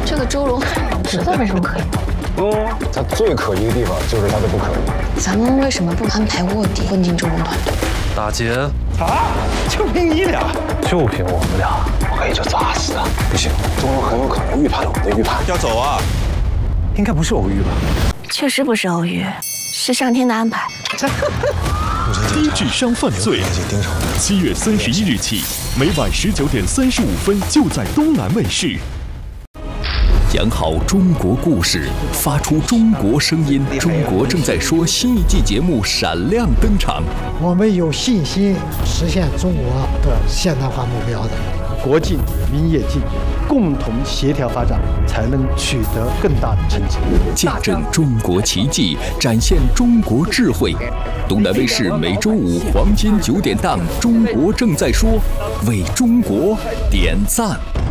这个周荣不知道为什么可以。 他最可疑的地方就是他的不可疑。 咱们为什么不安排卧底混进周荣团队？ 打劫啊！就凭你俩？ 就凭我们俩， 我可以就砸死他。不行，周荣很有可能预判了我的预判。 要走啊？应该不是偶遇吧？ 确实不是偶遇，是上天的安排。 低智商犯罪，7月31日起，每晚19:35就在东南卫视。讲好中国故事，发出中国声音。中国正在说新一季节目闪亮登场。 我们有信心实现中国的现代化目标的。 国进民业进，共同协调发展，才能取得更大的成绩。 见证中国奇迹，展现中国智慧。东南卫视每周五黄金9点档《中国正在说》，为中国点赞。